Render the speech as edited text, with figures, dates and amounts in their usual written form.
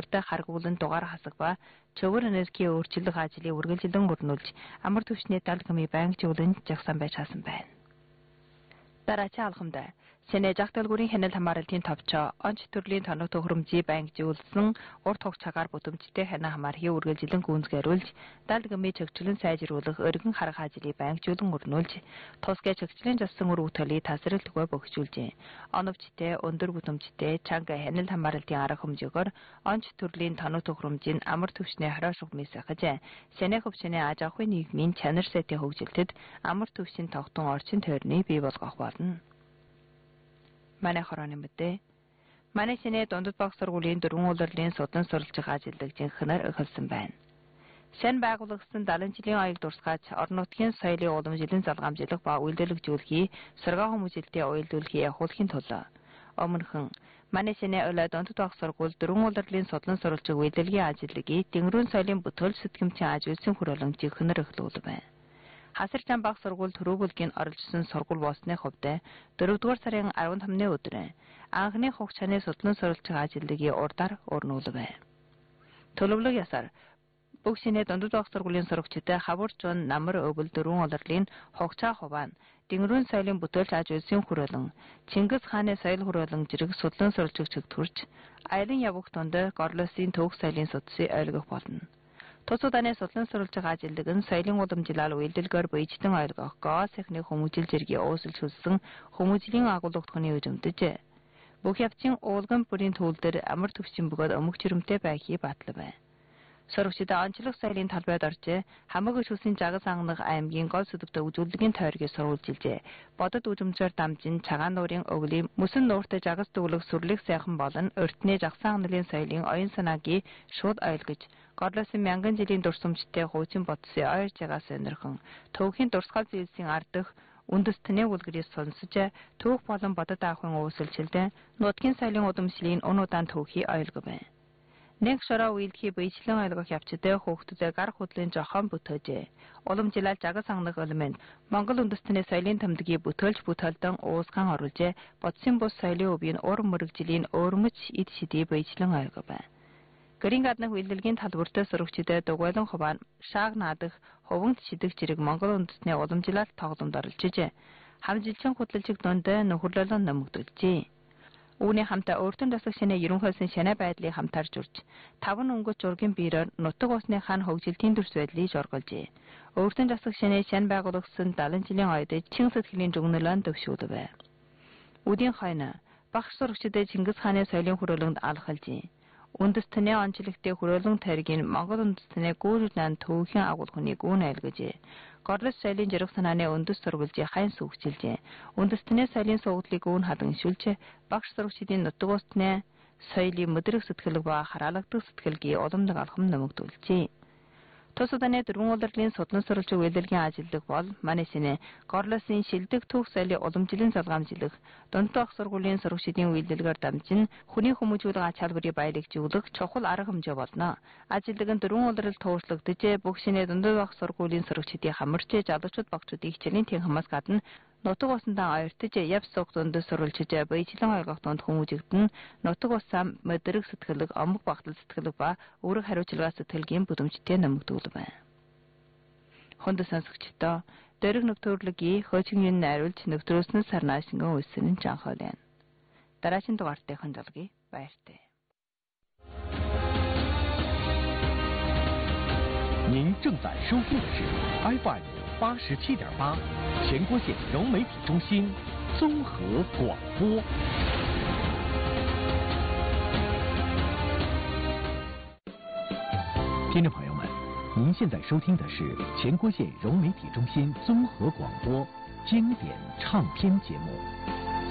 төвшөртэй харгуулан дугаар хасах ба чөөр энергийн өөрчлөлт ажлыг үргэлжлэн өрнүүлж амар түвшний далгамын байнгжуулан жагсан байж хасан байна. Дараачийн алхамд Сэнэ жагталгүрийн хяналт хамгаалалтын товчоо онц төрлийн тоног төхөөрөмжийг байнгжуулсан урт хугацаагаар будамжтай хянаа хамаархийг үргэлжлэн гүйцэтгэрлүүлж далгамын чөгжлөн сайжруулах өргөн харах ажлыг байнгжуулан өрнүүлж тусгай чөгжлийн зассан үр бүтээлийг тасралтгүй бөхжүүлжээ. Оновчтой өндөр будамжтай чанга хяналт хамгаалалтын арга хэмжээгээр онц төрлийн тоног төхөөрөмжийн амар түвшний хараашуг мэсгэж Сэнэ хөвчний аж ахуйн нийгмийн чанар сэтийн хөгжилтэд амар түвшин тогтун орчин тойрныг бий болгох болно. Манай хорооны мэдээ. Манай Сэнэ дундад баг сургуулийн дөрвөн улирлын судлан суралцах ажилдаг жинхэнээр эхэлсэн байна. Сэн байгуулагдсан 70 жилийн аяг дурсгаж орон нутгийн соёлын уламжлалын залгамжлах ба үйлдвэрлэгжүүлэхий соргоо хүмүүжлэлтэй уялдуулахыг явуулахын тулд өмнөхөн манай Сэнэ улай дундад баг сургууль дөрвөн улирлын судлан суралцах үйлдвэрлэгийн ажилдгийг тэнгэрийн соёлын бүтээл сэтгэмжийн аж үйлсийн хүрээлэн жинхэнээр эхлүүлв байна. Хасарчаан баг сургууль төрөвөлгийн оролцсон сургууль болсны хувьд 4-р сарын 15-ны өдөр анхны хугацааны судлан суралцах ажилдгийг урдаар өрнүүлв. Төлөвлөг ясаар бүх Сэнэ дундад баг сургуулийн сурагчид хавуурчун намар өвөл дөрвөн улирлын хугацаа хуваан тэнгэрийн соёлын бүтээлч аж үйлсийн хүрээлэн Чингис хааны соёл хүрээлэн зэрэг судлан суралцагч төрж аялан явах тунд Горлосын төвх соёлын судсыг ойлгох болно. Тус удааны судлан суралцах ажилдаг нь соёлын уламжлал үйлдэлгээр биечлэн ойлгох гоо сахны хүмүүжил зэргийн өөсөлж хөлсөн хүмүүжлийн агуулгын өдөмдөж бүх явцын уулган бүрийн төвлөр амар түвшин бөгөөд өмг жирэмтэй байхыг батлав. Сурагчид онцлог соёлын талбайд орж хамаг өшөөсийн жагас ангах аймгийн гол сүдэгт үзүүлэлгийн тойргийг сурвалжилжээ. Бодод үзэмжээр дамжин цагаан нуурын өвлийн мөсөн нууртай жагас төвлөх сүрлэх сайхан болон өртний жагсан ангалын соёлын оюун санаагийг шууд ойлгож Горлосын мянган жилийн дурсамжтай хуучин бодсон ойр жагаас өнөрхөн төвхийн дурсгал зүйлсийн ардах үндэстний үлгэрийг сонсож түүх болон бодод авахын өөсөлчлөлд нутгийн соёлын удамшлын өн удаан түүхийг ойлгов. Нэг шороо үйлдэлхий биечлэн ойлгох явцад хүүхдүүдэд гар хөдлийн жохон бүтөөжээ. Уламжлал жагас ангах элемент Монгол үндэстний соёлын тэмдгийг бүтээлч бүтээлдэн уусган оруулж бодсон бус соёлын өвийн ур мөрөгжлийн өөрмөц эд шидийг биечлэн ойлгов. Гэрийн гаднах үйлдэлгийн талбарт сурагчид дугуйлан хуваан шааг наадах хувангт шидэх зэрэг Монгол үндэстний уламжлалт тоглоомд оролцож хамжилчин хөдөлж дунд нөхөрлөлөн нэмэгдүүлжээ. Үүний хамтаа өөртөө дасах Сэнэ ерөнхийдөө Сэнэ байдлыг хамтарч урж 5 өнгөц зургийн биерээр нутаг усны хаан хөгжилтийн төрс байдлыг жорголжээ. Өөртөө дасах Сэнэ байгуулагдсан 70 жилийн ойд чин сэтгэлийн дүгнэлэн төвшүүлв. Үдийн хойно багш сурагчид Чингис хааны соёлын хүрээлэнд алхалжээ. Үндэстний онцлогтой хүрээлэн таргийн Монгол үндэстний гүүрэн төвхийн агуулгын гүн айлгажээ. Горлос соёлын жирэх санааны үндэс сурвалжийг хайн сүгжилжээ. Үндэстний соёлын суугдлыг гүн хадагшуулж багш сурагчдын нутаг усны соёлын мэдрэг сэтгэлэг ба хараалагдах сэтгэлгийг уламдаг алхам нэмэгдүүлжээ. Тус удааны дөрвөн улирлын судлан суралцах үйлдвэрлэгийн ажилдаг бол манай Сэнэ Горлосын шилдэг түүх соёлын уламжлалын залгамжлах дундад баг сургуулийн сурагчдын үйлдэлгээр дамжин хүний хүмүүжүүлэх ач холбогдолыг баялагжуулах чухал арга хэмжээ болно. Ажилдаг нь дөрвөн улирал тууршлагдж бүх Сэнэ дундад баг сургуулийн сурагчдын хамарч залуучууд багчуудын хичээлийн тэн хамаас гадна нутаг усандаа ойртож явц суг дунд сурвалжиж биечлэн ойлгох тунд хүмүүжигдэн нутаг усаа мэдрэг сэтгэлэг омог багтал сэтгэлэг ба өөрөг хариуцлага сэтгэлгийн бүдэмжтэй нэмэгдүүлв. Хонд сонсогчдоо дөрөг нөхцөрлөгийн хөөцгийн найруулж нөхтрөөсөн сарнаашинган үсэн нь жанхолын. Дараагийн дугаартын хөндлөгийг баяртай. 您正在收听的是 FM 87.8全国县融媒体中心综合广播。听众朋友们，您现在收听的是全国县融媒体中心综合广播经典唱片节目。